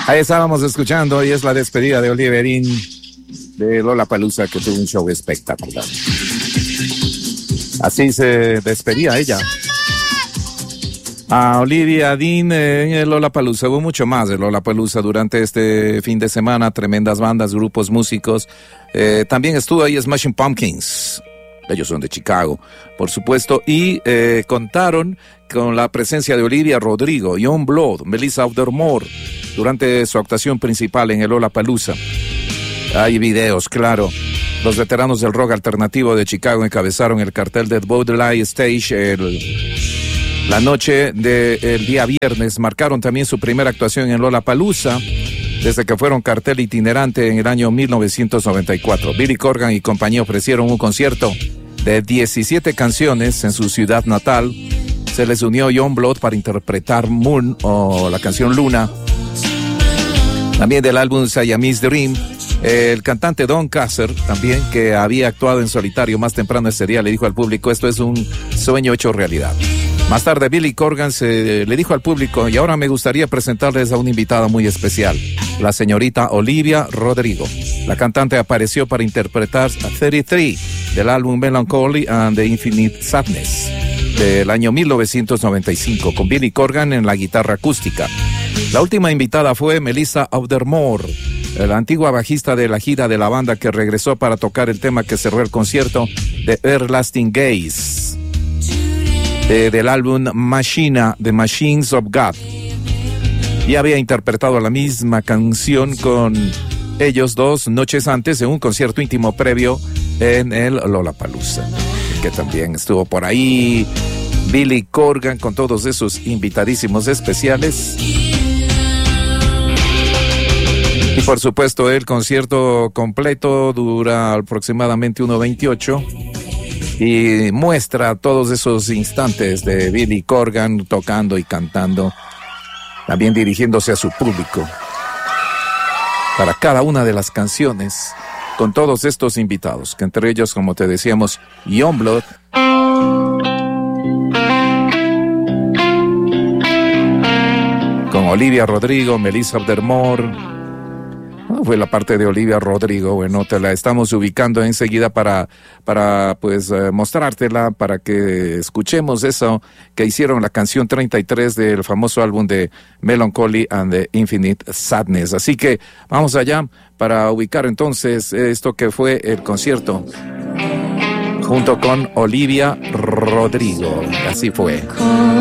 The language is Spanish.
Ahí estábamos escuchando y es la despedida de Olivia Dean de Lollapalooza, que tuvo un show espectacular. Así se despedía ella. A Olivia Dean en el Lollapalooza. Hubo mucho más de Lollapalooza durante este fin de semana. Tremendas bandas, grupos, músicos. También estuvo ahí Smashing Pumpkins. Ellos son de Chicago, por supuesto. Y contaron con la presencia de Olivia Rodrigo, Youngblood, Melissa Aufdermoor durante su actuación principal en el Lollapalooza. Hay videos, claro. Los veteranos del rock alternativo de Chicago encabezaron el cartel de Baudelaire Stage la noche del día viernes. Marcaron también su primera actuación en Lollapalooza desde que fueron cartel itinerante en el año 1994. Billy Corgan y compañía ofrecieron un concierto de 17 canciones en su ciudad natal. Se les unió Youngblood para interpretar Moon o la canción Luna. También del álbum Siamese Dream. El cantante Don Kasser, también, que había actuado en solitario más temprano ese día, le dijo al público: esto es un sueño hecho realidad. Más tarde Billy Corgan le dijo al público: y ahora me gustaría presentarles a una invitada muy especial, la señorita Olivia Rodrigo. La cantante apareció para interpretar 33 del álbum Melancholy and the Infinite Sadness del año 1995, con Billy Corgan en la guitarra acústica. La última invitada fue Melissa Aufdermoor, la antigua bajista de la gira de la banda, que regresó para tocar el tema que cerró el concierto de Everlasting Gaze del álbum Machina, The Machines of God. Y había interpretado la misma canción con ellos 2 noches antes en un concierto íntimo previo en el Lollapalooza, que también estuvo por ahí Billy Corgan con todos esos invitadísimos especiales. Y por supuesto el concierto completo dura aproximadamente 1:28 y muestra todos esos instantes de Billy Corgan tocando y cantando, también dirigiéndose a su público para cada una de las canciones, con todos estos invitados, que entre ellos, como te decíamos, Youngblood, con Olivia Rodrigo, Melissa Aufdermoor. Fue la parte de Olivia Rodrigo. Bueno, te la estamos ubicando enseguida para mostrártela, para que escuchemos eso que hicieron, la canción 33 del famoso álbum de Melancholy and the Infinite Sadness. Así que vamos allá para ubicar entonces esto que fue el concierto junto con Olivia Rodrigo. Así fue.